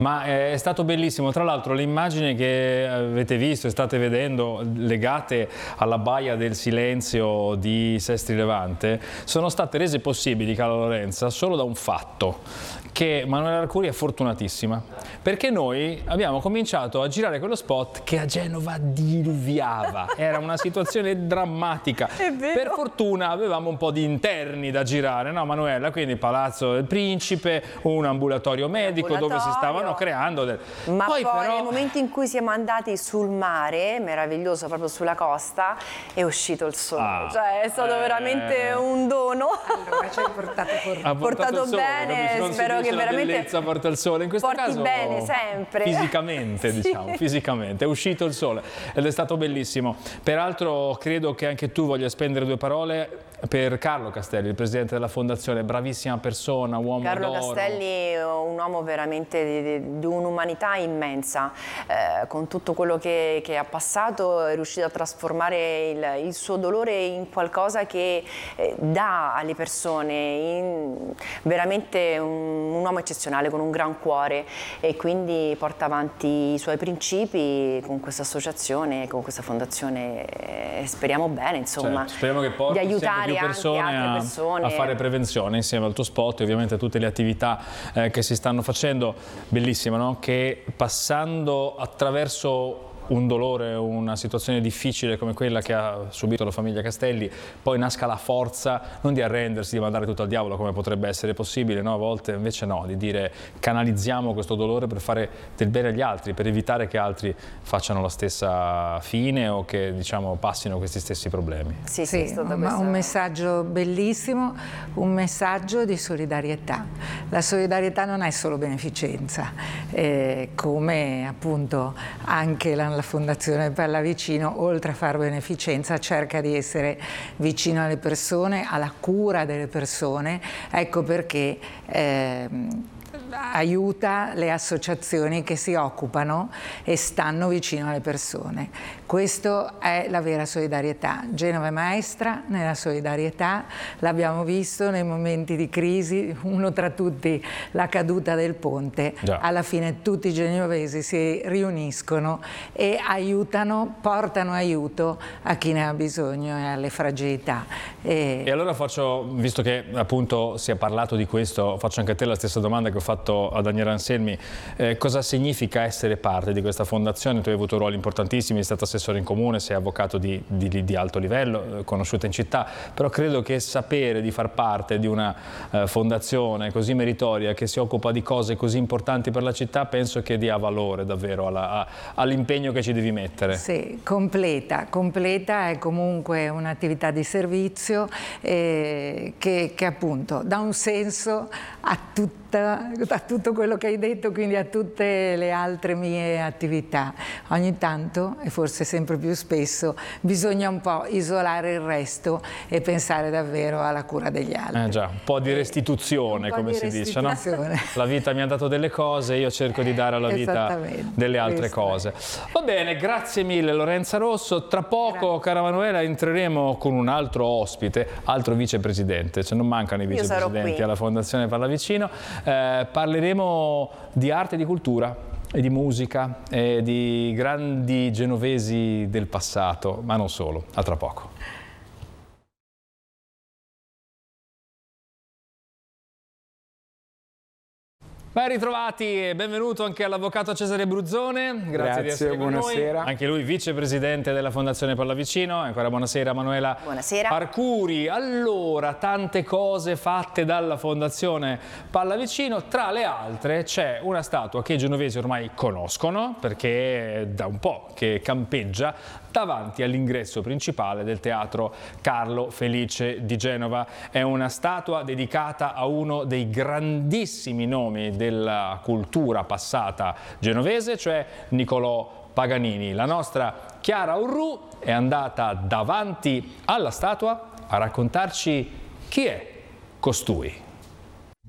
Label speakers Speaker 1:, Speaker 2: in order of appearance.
Speaker 1: Ma è stato bellissimo, tra l'altro le immagini che avete visto e state vedendo legate alla Baia del Silenzio di Sestri Levante sono state rese possibili, cara Lorenza, solo da un fatto, che Manuela Arcuri è fortunatissima, perché noi abbiamo cominciato a girare quello spot che a Genova diluviava, era una situazione drammatica. Per fortuna avevamo un po' di interni da girare, no Manuela? Quindi Palazzo del Principe, un ambulatorio medico dove si stavano creando
Speaker 2: ma poi però nel momento in cui siamo andati sul mare, meraviglioso, proprio sulla costa, è uscito il sole, cioè è stato veramente un dono.
Speaker 3: Allora ci hai
Speaker 2: portato bene, spero che veramente
Speaker 1: porta il sole, in questo
Speaker 2: porti
Speaker 1: caso
Speaker 2: bene sempre,
Speaker 1: fisicamente diciamo, fisicamente è uscito il sole ed è stato bellissimo. Peraltro credo che anche tu voglia spendere due parole per Carlo Castelli, il presidente della fondazione, bravissima persona, uomo d'oro.
Speaker 2: Carlo Castelli è un uomo veramente di un'umanità immensa, con tutto quello che ha passato è riuscito a trasformare il suo dolore in qualcosa che dà alle persone, veramente un uomo eccezionale con un gran cuore, e quindi porta avanti i suoi principi con questa associazione, con questa fondazione, speriamo bene, insomma,
Speaker 1: certo, speriamo che porti
Speaker 2: di aiutare
Speaker 1: più persone a fare prevenzione insieme al tuo spot e ovviamente a tutte le attività che si stanno facendo. Bellissimo, no? Che passando attraverso un dolore, una situazione difficile come quella che ha subito la famiglia Castelli, poi nasca la forza non di arrendersi, di mandare tutto al diavolo come potrebbe essere possibile, no? A volte invece no, di dire canalizziamo questo dolore per fare del bene agli altri, per evitare che altri facciano la stessa fine o che diciamo passino questi stessi problemi.
Speaker 3: Sì, un messaggio bellissimo, un messaggio di solidarietà. La solidarietà non è solo beneficenza, come appunto anche la Fondazione Pallavicino, oltre a fare beneficenza, cerca di essere vicino alle persone, alla cura delle persone. Ecco perché aiuta le associazioni che si occupano e stanno vicino alle persone. Questo è la vera solidarietà. Genova è maestra nella solidarietà, l'abbiamo visto nei momenti di crisi, uno tra tutti la caduta del ponte. Già. Alla fine tutti i genovesi si riuniscono e aiutano, portano aiuto a chi ne ha bisogno e alle fragilità.
Speaker 1: E allora faccio, visto che appunto si è parlato di questo, faccio anche a te la stessa domanda che ho fatto a Daniele Anselmi. Cosa significa essere parte di questa fondazione? Tu hai avuto ruoli importantissimi, sei stato assessore in comune, sei avvocato di alto livello, conosciuta in città, però credo che sapere di far parte di una fondazione così meritoria che si occupa di cose così importanti per la città, penso che dia valore davvero all'impegno che ci devi mettere.
Speaker 3: Sì, completa è comunque un'attività di servizio che appunto dà un senso a tutto quello che hai detto, quindi a tutte le altre mie attività. Ogni tanto, e forse sempre più spesso, bisogna un po' isolare il resto e pensare davvero alla cura degli altri.
Speaker 1: Già, un po' di restituzione, come si dice, no? La vita mi ha dato delle cose, io cerco di dare alla vita delle altre cose. Va bene, grazie mille Lorenza Rosso. Tra poco, cara Manuela, entreremo con un altro ospite, altro vicepresidente, cioè non mancano i vicepresidenti alla Fondazione Pallavicino. Parleremo di arte e di cultura e di musica e di grandi genovesi del passato, ma non solo. A tra poco. Ben ritrovati e benvenuto anche all'avvocato Cesare Bruzzone. Grazie di essere con noi. Anche lui vicepresidente della Fondazione Pallavicino. Ancora buonasera Manuela.
Speaker 2: Buonasera.
Speaker 1: Arcuri. Allora, tante cose fatte dalla Fondazione Pallavicino. Tra le altre c'è una statua che i genovesi ormai conoscono perché è da un po' che campeggia davanti all'ingresso principale del Teatro Carlo Felice di Genova. È una statua dedicata a uno dei grandissimi nomi della cultura passata genovese, cioè Niccolò Paganini. La nostra Chiara Urru è andata davanti alla statua a raccontarci chi è costui.